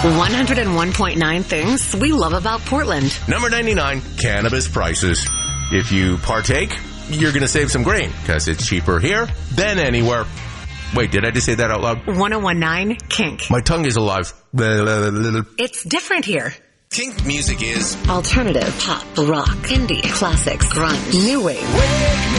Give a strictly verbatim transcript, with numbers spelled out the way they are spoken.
one oh one point nine things we love about Portland. Number ninety-nine, cannabis prices. If you partake, you're going to save some grain because it's cheaper here than anywhere. Wait, did I just say that out loud? one oh one point nine Kink. My tongue is alive. It's different here. Kink music is alternative, pop, rock, indie, classics, grunge, new wave.